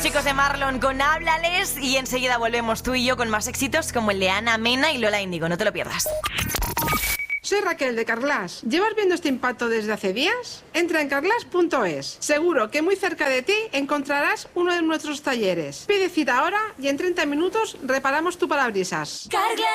Chicos de Marlon con Háblales y enseguida volvemos tú y yo con más éxitos como el de Ana Mena y Lola Índigo. No te lo pierdas. Soy Raquel de Carglass. ¿Llevas viendo este impacto desde hace días? Entra en carglass.es. Seguro que muy cerca de ti encontrarás uno de nuestros talleres. Pide cita ahora y en 30 minutos reparamos tu parabrisas.